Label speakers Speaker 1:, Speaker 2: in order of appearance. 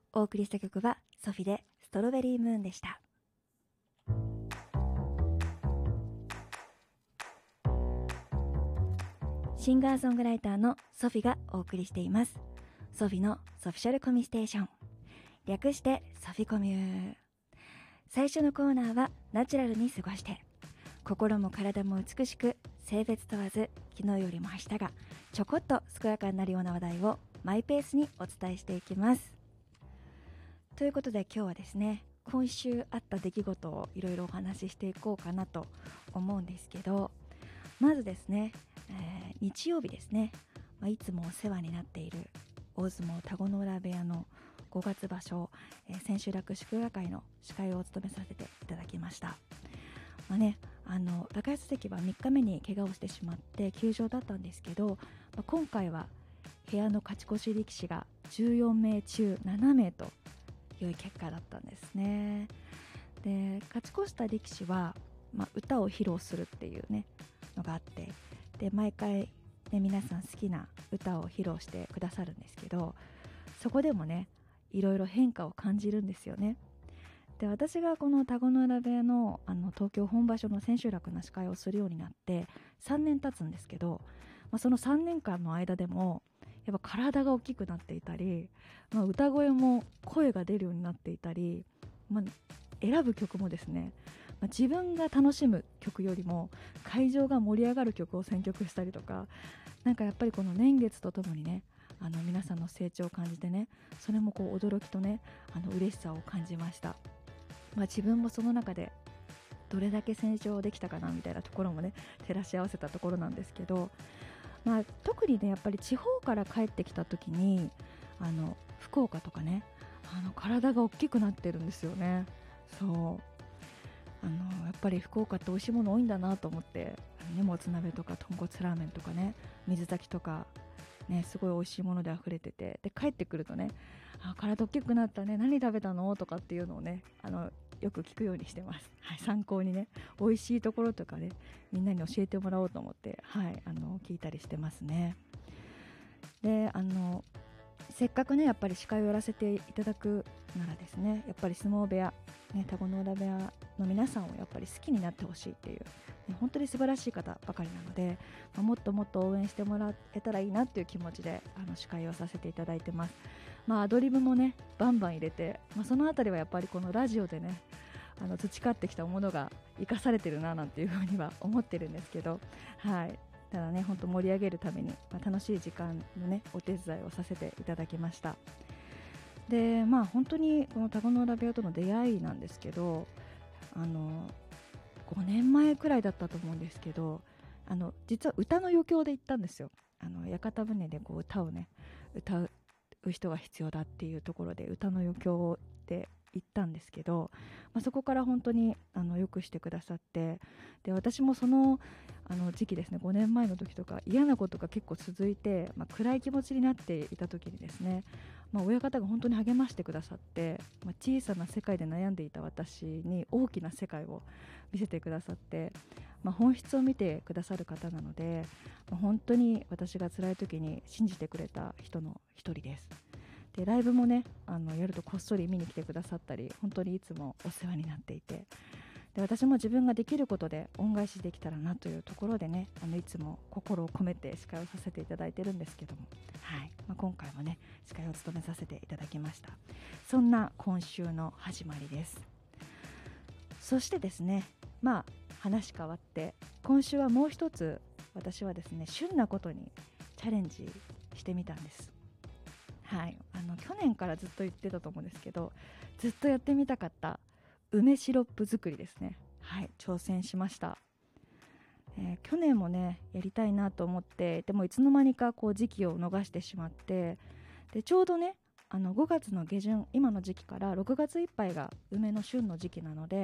Speaker 1: お送りした曲はソフィでストロベリームーンでした。シンガーソングライターのソフィがお送りしています。ソフィのソフィシャルコミュステーション。略してソフィコミュー。最初のコーナーはナチュラルに過ごして。心も体も美しく、性別問わず、昨日よりも明日がちょこっと健やかになるような話題をマイペースにお伝えしていきます。ということで今日はですね、今週あった出来事をいろいろお話ししていこうかなと思うんですけど、まずですね、日曜日ですね、いつもお世話になっている大相撲田子ノ浦部屋の5月場所、千秋楽祝賀会の司会を務めさせていただきました。高安関は3日目に怪我をしてしまって休場だったんですけど、今回は部屋の勝ち越し力士が14名中7名と良い結果だったんですね。で、勝ち越した力士は、歌を披露するっていうねのがあって、で毎回、皆さん好きな歌を披露してくださるんですけど、そこでもねいろいろ変化を感じるんですよね。で、私がこの田子ノ浦部屋の、東京本場所の千秋楽の司会をするようになって3年経つんですけど、その3年間の間でもやっぱ体が大きくなっていたり、歌声も声が出るようになっていたり、選ぶ曲もですね、自分が楽しむ曲よりも会場が盛り上がる曲を選曲したりとか、やっぱりこの年月とともにね、皆さんの成長を感じてね、それもこう驚きとね、嬉しさを感じました。自分もその中でどれだけ成長できたかなみたいなところもね照らし合わせたところなんですけど、特にねやっぱり地方から帰ってきた時に福岡とかね、体が大きくなってるんですよね。そうやっぱり福岡って美味しいもの多いんだなと思って、もつ鍋とか豚骨ラーメンとかね、水炊きとかね、すごい美味しいもので溢れてて、で帰ってくるとね、体大きくなったね、何食べたのとかっていうのをねよく聞くようにしてます。参考にね、美味しいところとかねみんなに教えてもらおうと思って、聞いたりしてますね。で、せっかくねやっぱり司会をやらせていただくならですね、やっぱり相撲部屋、田子ノ浦部屋の皆さんをやっぱり好きになってほしいっていう、本当に素晴らしい方ばかりなので、もっともっと応援してもらえたらいいなっていう気持ちで司会をさせていただいてます。アドリブもねバンバン入れて、そのあたりはやっぱりこのラジオでね培ってきたものが生かされてるななんていうふうには思ってるんですけど、ただね本当盛り上げるために、楽しい時間のねお手伝いをさせていただきました。で、本当にこの田子ノ浦部屋との出会いなんですけど、5年前くらいだったと思うんですけど、実は歌の余興で行ったんですよ。屋形船でこう歌をね歌う人が必要だっていうところで歌の余興で行ったんですけど、そこから本当によくしてくださって、で私もその時期ですね、5年前の時とか嫌なことが結構続いて、暗い気持ちになっていた時にですね、親方が本当に励ましてくださって、小さな世界で悩んでいた私に大きな世界を見せてくださって、本質を見てくださる方なので、本当に私が辛い時に信じてくれた人の一人です。でライブもねやるとこっそり見に来てくださったり、本当にいつもお世話になっていて、で私も自分ができることで恩返しできたらなというところでね、いつも心を込めて司会をさせていただいてるんですけども、今回もね司会を務めさせていただきました。そんな今週の始まりです。そしてですね、話変わって今週はもう一つ私はですね旬なことにチャレンジしてみたんです。去年からずっと言ってたと思うんですけど、ずっとやってみたかった梅シロップ作りですね。挑戦しました。去年もねやりたいなと思って、でもいつの間にかこう時期を逃してしまって、でちょうどね5月の下旬、今の時期から6月いっぱいが梅の旬の時期なので、